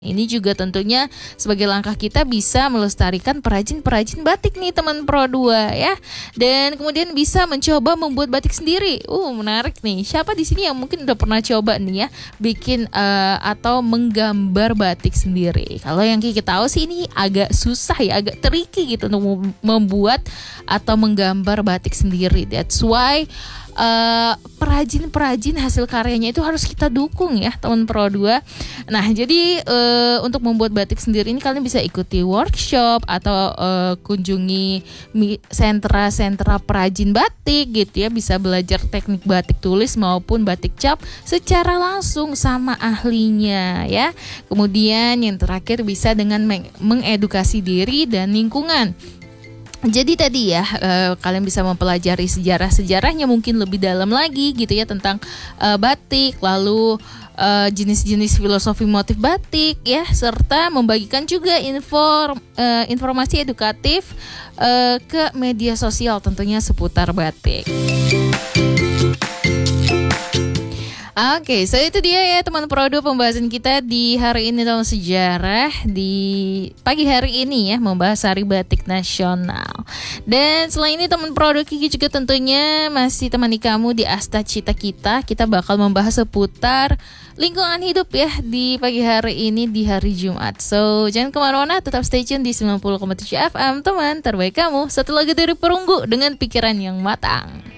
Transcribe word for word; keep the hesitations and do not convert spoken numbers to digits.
Ini juga tentunya sebagai langkah kita bisa melestarikan perajin-perajin batik nih teman Pro dua ya. Dan kemudian bisa mencoba membuat batik sendiri. Uh, menarik nih. Siapa di sini yang mungkin udah pernah coba nih ya bikin uh, atau menggambar batik sendiri? Kalau yang Kiki tahu sih ini agak susah ya, agak tricky gitu untuk membuat atau menggambar batik sendiri. That's why Uh, perajin-perajin hasil karyanya itu harus kita dukung ya teman Pro dua. Nah jadi uh, untuk membuat batik sendiri ini kalian bisa ikuti workshop atau uh, kunjungi sentra-sentra perajin batik gitu ya. Bisa belajar teknik batik tulis maupun batik cap secara langsung sama ahlinya ya. Kemudian yang terakhir bisa dengan meng- mengedukasi diri dan lingkungan. Jadi tadi ya uh, kalian bisa mempelajari sejarah-sejarahnya mungkin lebih dalam lagi gitu ya tentang uh, batik, lalu uh, jenis-jenis filosofi motif batik ya, serta membagikan juga inform, uh, informasi edukatif uh, ke media sosial tentunya seputar batik. Oke, okay, so itu dia ya teman Pro dua pembahasan kita di hari ini dalam sejarah di pagi hari ini ya, membahas Hari Batik Nasional. Dan selain ini teman Pro dua, Kiki juga tentunya masih temani kamu di Asta Cita Kita. Kita bakal membahas seputar lingkungan hidup ya di pagi hari ini di hari Jumat. So jangan kemana-mana, tetap stay tune di sembilan puluh koma tujuh F M teman terbaik kamu. Satu lagu dari Perunggu dengan pikiran yang matang.